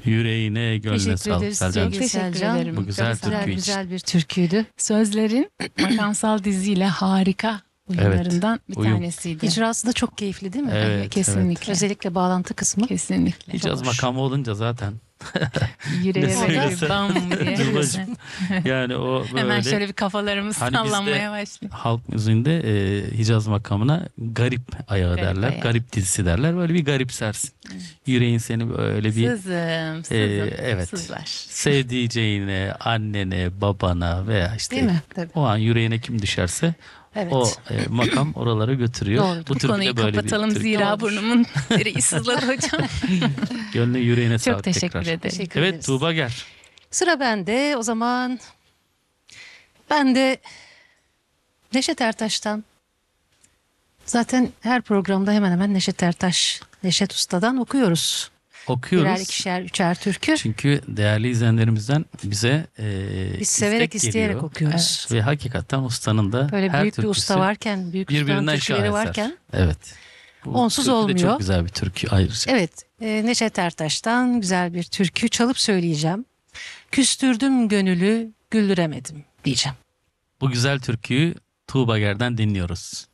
Yüreğine, gönlüne Teşekkür sağlık ederiz. Selcan. Çok teşekkür ederim. Bu güzel Çok güzel, türkü için. güzel bir türküydü. Sözlerin makamsal diziyle harika uyumlarından bir uyum. tanesiydi. İcrası da çok keyifli değil mi? Evet, Kesinlikle. Özellikle bağlantı kısmı. Kesinlikle. Hicaz hoş. makamı olunca zaten Yüreğe Ne böyle söylese- bam diye. Tuğbacığım, yani o böyle Hemen şöyle bir kafalarımız Hani bizde- sallanmaya başlıyor. halk müziğinde Hicaz makamına garip ayağı Garip derler. ayağı. Garip dizisi derler. Böyle bir garipsersin. Yüreğin seni böyle bir Sızım, evet. sızlar. sevdiceğine, annene, babana veya işte Değil mi? Tabii. o an yüreğine kim düşerse Evet. o makam oralara götürüyor. Doğru. Bu Bu türkü konuyu de böyle kapatalım bir türkü. zira Doğrudur. burnumun direği sızladı hocam. Gönlüne yüreğine Çok sağlık teşekkür tekrar. ederim. Teşekkür Evet ederiz. Tuğba gel. Sıra bende. O zaman ben de Neşet Ertaş'tan, zaten her programda hemen hemen Neşet Ertaş, Neşet Usta'dan okuyoruz. Birer, Okuyoruz. ikişer, üçer türkü. Çünkü değerli izleyenlerimizden bize Biz severek, istek isteyerek geliyor. okuyoruz. Ve hakikaten ustanın da Böyle her büyük bir türküsü usta varken, büyük ustanın birbirinden türküleri şaheser. varken Evet. Bu onsuz türkü de olmuyor. çok güzel bir türkü ayrıca. evet, Neşet Ertaş'tan güzel bir türkü çalıp söyleyeceğim. Küstürdüm gönülü, güldüremedim diyeceğim. Bu güzel türküyü Tuğba Ger'den dinliyoruz.